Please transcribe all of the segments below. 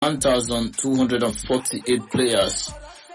1,248 players,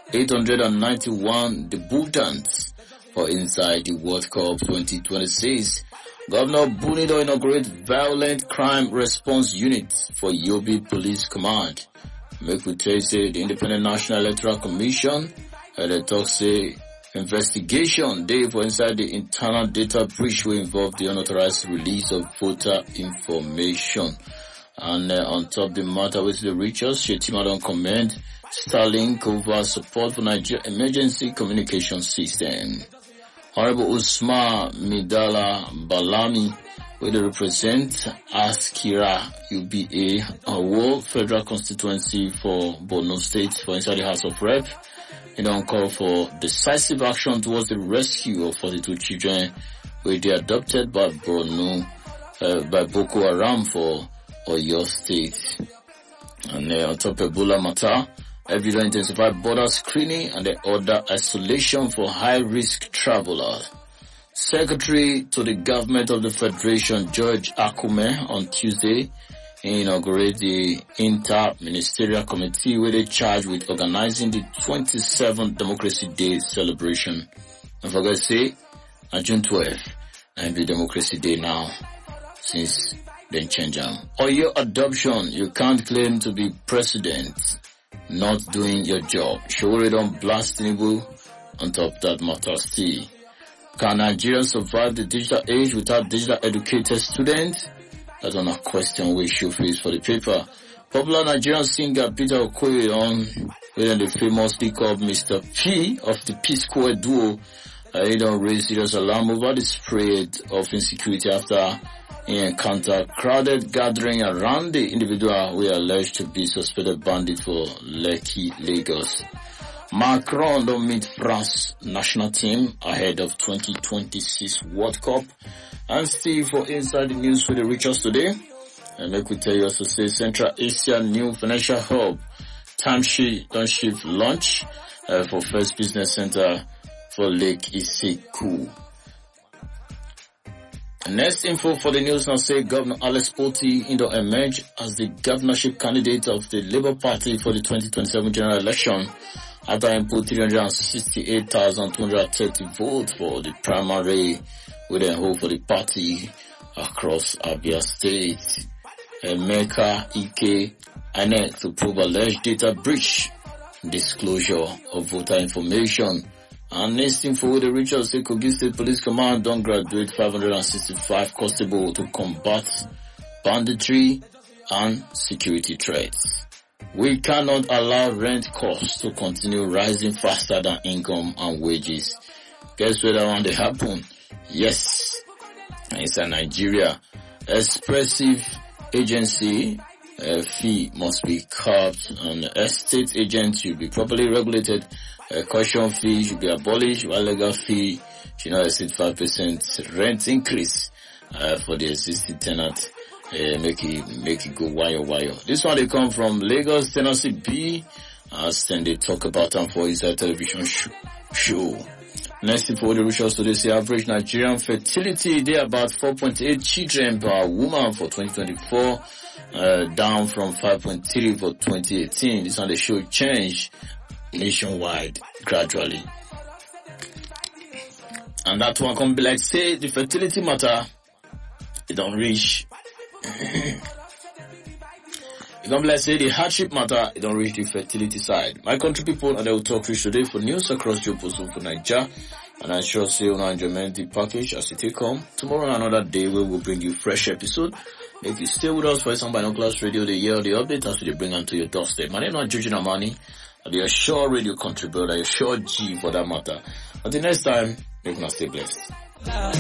891 debutants for inside the World Cup 2026. Governor Bunido inaugurates Violent Crime Response Unit for Yobe Police Command. Make we tell you, say, the Independent National Electoral Commission they talk say investigation day for inside the internal data breach will involve the unauthorized release of voter information. And on top of the matter with the Richards, Shetima don't comment Starlink over support for Nigeria emergency communication system. Honorable Usman Midala Balami will represent Askira UBA, a World Federal Constituency for Borno State for inside the House of Rep. He don't call for decisive action towards the rescue of 42 children where they adopted by Borno, by Boko Haram for Oyo State. And on top of Ebola matter, Evila intensified border screening and the order isolation for high-risk travelers. Secretary to the Government of the Federation, George Akume, on Tuesday, inaugurated the Inter-Ministerial Committee with a charge with organizing the 27th Democracy Day celebration. Don't forget to say, on June 12th, and be Democracy Day now, since then change them. Or your adoption, you can't claim to be president not doing your job. Showore don't blast Tinubu on top of that matter still. Can Nigeria survive the digital age without digital educated students? That's on a question we should face for the paper. Popular Nigerian singer Peter Okoye on within the famously called Mr. P of the P-Square duo. He don't raise serious alarm over the spread of insecurity after he encountered crowded gathering around the individual who are alleged to be suspected bandit for Lekki, Lagos. Macron don't meet France national team ahead of 2026 World Cup. And Steve for Inside the News for the Richards today. And let me tell you also say Central Asia new financial hub timeship launch for First Business Center for Lake Isiku. Next info for the news now say Governor Alex Otti emerge as the governorship candidate of the Labour Party for the 2027 general election after input 368,230 votes for the primary with a hope for the party across Abia State. Emeka Ike INEC to prove alleged data breach, disclosure of voter information. And next info, the Richards say Kogi State Police Command don't graduate 565 constable to combat banditry and security threats. We cannot allow rent costs to continue rising faster than income and wages. Guess where that one they happen? Yes, it's a Nigeria. Expressive agency fee must be capped, and estate agents should be properly regulated. Caution fee should be abolished, while legal fee should not exceed 5% rent increase for the existing tenant. Make it go wire. This one they come from Lagos, Tennessee B, as then they talk about them for his television show. Next info the Richards today say average Nigerian fertility they about 4.8 children per woman for 2024, down from 5.3 for 2018. This one they show change nationwide gradually. And that one can be like say the fertility matter, it don't reach it don't be like say the hardship matter, it don't reach the fertility side. My country people, and I will talk rich today for news across your postal for Nigeria. And I sure say on enjoyment the package as it take home. Tomorrow another day we will bring you fresh episode. If you stay with us for some Binoculars Radio, the year the update as we bring them to your doorstep. My name is not Juju Namani. I'll be a sure radio contributor, a sure G for that matter. Until next time, make us stay blessed.